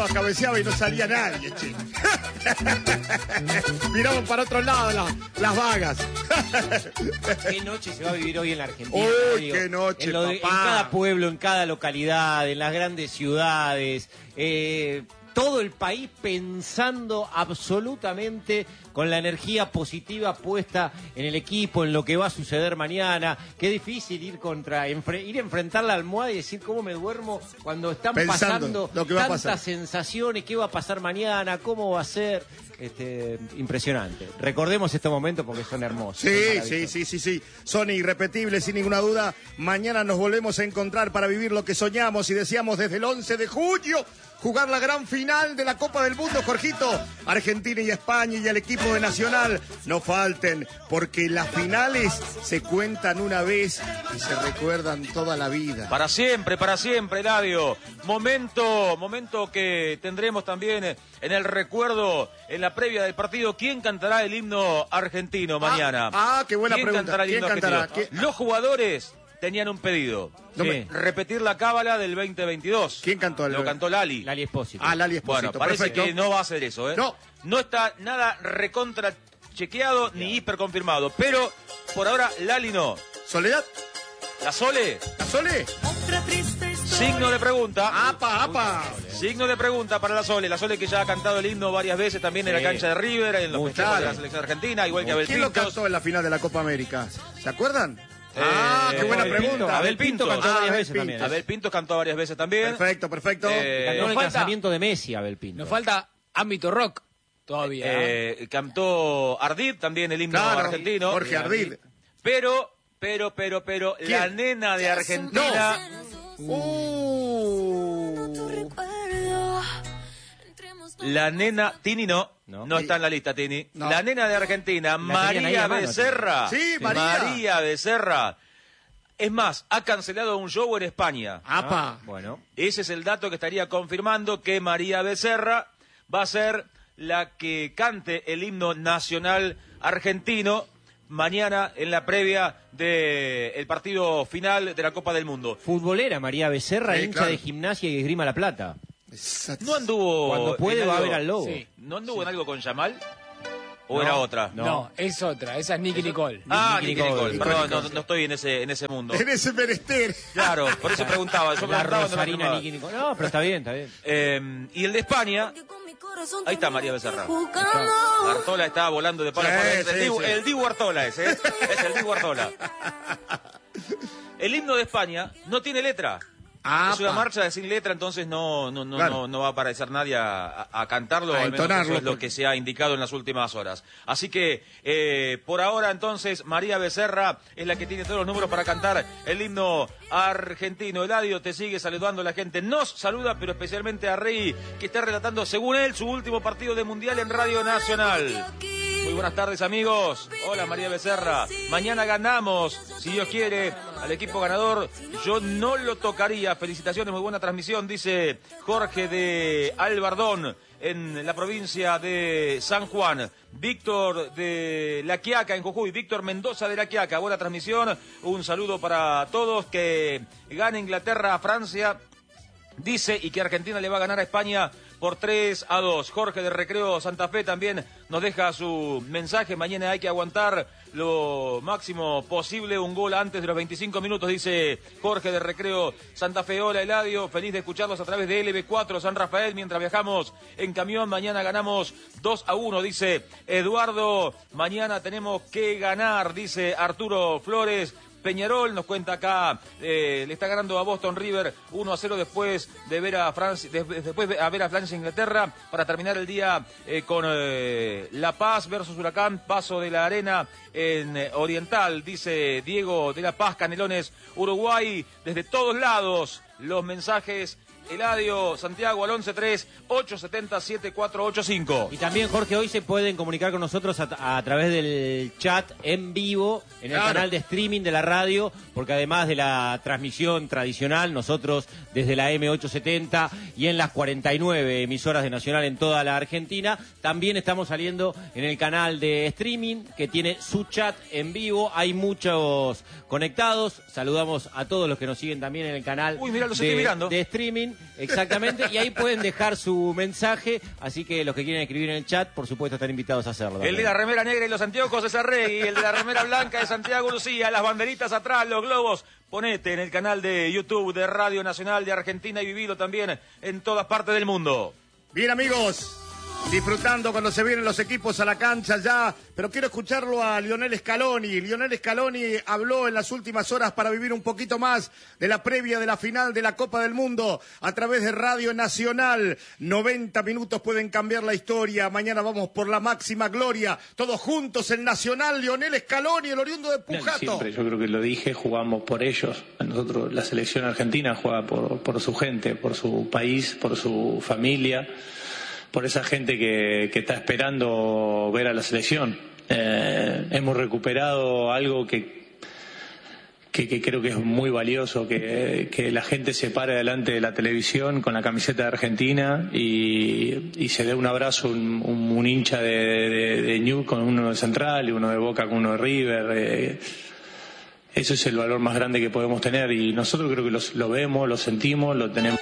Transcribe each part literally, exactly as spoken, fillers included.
cabeceaba, cabeceaba y no salía nadie, che. Miramos para otro lado la, las vagas. ¿Qué noche se va a vivir hoy en la Argentina? Uy, Digo, qué noche, en, lo de- en papá. cada pueblo, en cada localidad, en las grandes ciudades, eh, todo el país pensando absolutamente con la energía positiva puesta en el equipo, en lo que va a suceder mañana. Qué difícil ir contra, enfre- ir a enfrentar la almohada y decir cómo me duermo cuando están Pensando pasando lo que va a tantas pasar. sensaciones, qué va a pasar mañana, cómo va a ser. Este, impresionante. Recordemos estos momentos porque son hermosos. son Sí, sí, maravillosos. sí, sí, sí. Son irrepetibles, sin ninguna duda. Mañana nos volvemos a encontrar para vivir lo que soñamos y deseamos desde el once de julio. Jugar la gran final de la Copa del Mundo, Jorgito. Argentina y España y el equipo de Nacional. No falten, porque las finales se cuentan una vez y se recuerdan toda la vida. Para siempre, para siempre, Eladio. Momento, momento que tendremos también en el recuerdo, en la previa del partido. ¿Quién cantará el himno argentino mañana? Ah, ah, qué buena ¿Quién pregunta. Cantará el ¿Quién himno cantará? argentino? ¿Quién? Los jugadores tenían un pedido. No Sí. me- Repetir la cábala del veinte veintidós. ¿Quién cantó el- Lo cantó Lali. Lali Espósito. Ah, Lali Bueno, Espósito, parece perfecto. que no va a hacer eso, ¿eh? No. No está nada recontra chequeado ni hiper confirmado. Pero por ahora Lali no. ¿Soledad? La Sole, ¿La Sole? signo de pregunta. ¡Apa, apa! Signo de pregunta para la Sole. La Sole que ya ha cantado el himno varias veces también en la Sí. cancha de River, en los Muy festejos de la claro. selección argentina, igual que Abel ¿Quién lo Pintos. cantó en la final de la Copa América? ¿Se acuerdan? Eh, ah, qué buena Abel pregunta. Pinto, Abel Pintos. cantó Ah, varias Abel veces también. Pintos. Abel Pintos cantó varias veces también. Perfecto, perfecto. Eh, Cantó en nos el falta- casamiento de Messi, Abel Pinto. Nos falta ámbito rock todavía. ¿eh? Eh, cantó Ardid también el himno Claro, argentino. Jorge Ardid. Pero, pero, pero, pero, ¿Quién? la nena de Argentina. Uh. La nena, Tini no, No. no, está en la lista, Tini. No. La nena de Argentina, tenían ahí María a mano, Becerra. Tini. Sí, María. María Becerra. Es más, ha cancelado un show en España. Apa. Ah, bueno. Ese es el dato que estaría confirmando que María Becerra va a ser la que cante el himno nacional argentino mañana en la previa del partido final de la Copa del Mundo. Futbolera María Becerra, Sí, hincha claro. de Gimnasia y Esgrima La Plata. Exacto. ¿No anduvo Cuando puede en va a algo- ver al lobo. Sí. ¿No anduvo en algo con Yamal? ¿O No, era otra? no. no. es otra. Esa es Nicky Nicole. Ah, Nicky Nicky Nicole. Nicole. Perdón, Nicole. no, no estoy en ese, en ese mundo. En ese menester. Claro, por eso preguntaba. Yo La preguntaba, no me Rosarina animaba. Nicky Nicole. No, pero está bien, está bien. Eh, y el de España, ahí está María Becerra. Artola está volando de palo Sí, a palo. Es sí, el, Dibu, sí. el Dibu Artola ese, ¿eh? Es el Dibu Artola. El himno de España no tiene letra. Apa. Es una marcha sin letra, entonces no, no, no, Claro. no, no va a aparecer nadie a, a- a cantarlo, A al menos entonarlo, eso es lo porque- que se ha indicado en las últimas horas. Así que, eh, por ahora, entonces, María Becerra es la que tiene todos los números para cantar el himno argentino. Eladio te sigue saludando a la gente. Nos saluda, pero especialmente a Rey, que está relatando, según él, su último partido de Mundial en Radio Nacional. Muy buenas tardes, amigos. Hola, María Becerra. Mañana ganamos, si Dios quiere, al equipo ganador. Yo no lo tocaría. Felicitaciones, muy buena transmisión, dice Jorge de Albardón, en la provincia de San Juan. Víctor de La Quiaca, en Jujuy. Víctor Mendoza de La Quiaca. Buena transmisión. Un saludo para todos. Que gane Inglaterra a Francia, dice, y que Argentina le va a ganar a España por tres a dos. Jorge de Recreo Santa Fe también nos deja su mensaje. Mañana hay que aguantar lo máximo posible. Un gol antes de los veinticinco minutos, dice Jorge de Recreo Santa Fe. Hola, Eladio. Feliz de escucharlos a través de L B cuatro San Rafael mientras viajamos en camión. Mañana ganamos dos a uno, dice Eduardo. Mañana tenemos que ganar, dice Arturo Flores. Peñarol nos cuenta acá, eh, le está ganando a Boston River uno a cero después de ver a Francia, de, después de a ver a Francia e Inglaterra, para terminar el día eh, con eh, La Paz versus Huracán, paso de la arena en eh, Oriental, dice Diego de La Paz, Canelones, Uruguay, desde todos lados, los mensajes. Eladio, Santiago al once tres ocho siete cero siete cuatro ocho cinco. Y también, Jorge, hoy se pueden comunicar con nosotros a, a través del chat en vivo, en el Claro. canal de streaming de la radio, porque además de la transmisión tradicional, nosotros desde la eme ochocientos setenta y en las cuarenta y nueve emisoras de Nacional en toda la Argentina, también estamos saliendo en el canal de streaming, que tiene su chat en vivo. Hay muchos conectados. Saludamos a todos los que nos siguen también en el canal Uy, mirá, los de, estoy mirando. de streaming. exactamente, y ahí pueden dejar su mensaje, así que los que quieren escribir en el chat, por supuesto, están invitados a hacerlo. El de la remera negra y los anteojos es Arregui, el de la remera blanca es Santiago Lucía, las banderitas atrás, los globos. Ponete en el canal de YouTube de Radio Nacional de Argentina y vivido también en todas partes del mundo. Bien, amigos, disfrutando cuando se vienen los equipos a la cancha ya, pero quiero escucharlo a Lionel Scaloni. Lionel Scaloni habló en las últimas horas para vivir un poquito más de la previa de la final de la Copa del Mundo a través de Radio Nacional. noventa minutos pueden cambiar la historia. Mañana vamos por la máxima gloria. Todos juntos en Nacional. Lionel Scaloni, el oriundo de Pujato. Siempre, yo creo que lo dije, jugamos por ellos. Nosotros, la selección argentina juega por, por su gente, por su país, por su familia, por esa gente que, que está esperando ver a la selección. Eh, hemos recuperado algo que, que, que creo que es muy valioso, que, que la gente se pare delante de la televisión con la camiseta de Argentina y, y se dé un abrazo, un, un, un hincha de, de, de New con uno de Central y uno de Boca con uno de River. Eh, eso es el valor más grande que podemos tener y nosotros creo que los, lo vemos, lo sentimos, lo tenemos.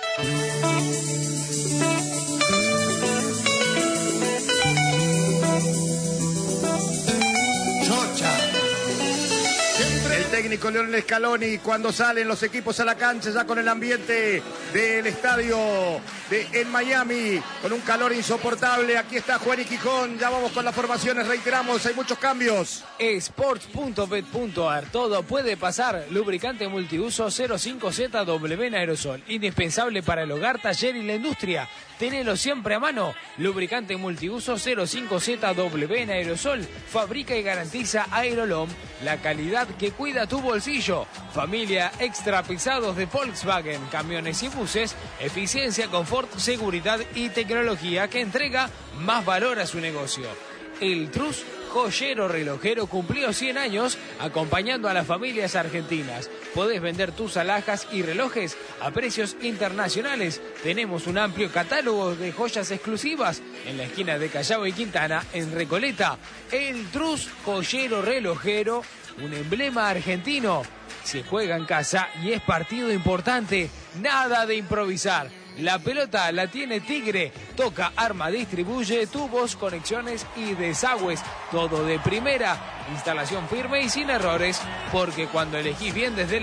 Técnico Lionel Scaloni cuando salen los equipos a la cancha ya con el ambiente del estadio de en Miami con un calor insoportable. Aquí está Juan y Quijón, ya vamos con las formaciones, reiteramos, hay muchos cambios. Sports punto bet punto ar, todo puede pasar. Lubricante multiuso cero cinco Z W en aerosol, indispensable para el hogar, taller y la industria. Tenelo siempre a mano. Lubricante multiuso cero cinco Z W en aerosol, fabrica y garantiza Aerolom, la calidad que cuida tu bolsillo. Familia Extra Pesados de Volkswagen, camiones y buses, eficiencia, confort, seguridad y tecnología que entrega más valor a su negocio. El Trus, joyero relojero, cumplió cien años acompañando a las familias argentinas. Podés vender tus alhajas y relojes a precios internacionales. Tenemos un amplio catálogo de joyas exclusivas en la esquina de Callao y Quintana, en Recoleta. El Trus, joyero relojero, un emblema argentino. Se juega en casa y es partido importante. Nada de improvisar. La pelota la tiene Tigre. Toca, arma, distribuye, tubos, conexiones y desagües. Todo de primera. Instalación firme y sin errores. Porque cuando elegís bien desde la